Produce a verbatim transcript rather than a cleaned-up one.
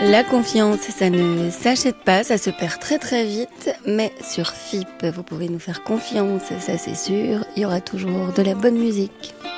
La confiance, ça ne s'achète pas, ça se perd très très vite, mais sur F I P, vous pouvez nous faire confiance, ça c'est sûr, il y aura toujours de la bonne musique.